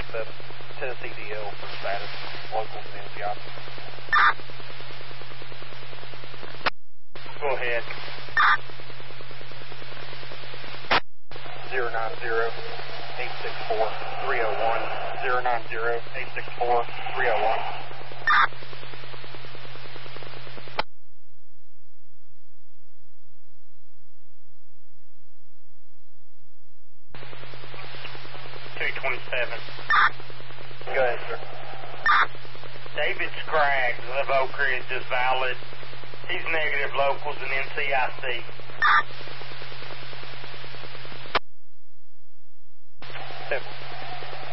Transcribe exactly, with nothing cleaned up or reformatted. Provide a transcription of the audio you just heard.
seven, Tennessee D L for status, locals and N C I. Go ahead. zero nine zero, eight six four, three oh one, zero nine zero, eight six four, three oh one. two twenty-seven. Go ahead, sir. David Scraggs of Oak Ridge is valid. He's negative locals and N C I C.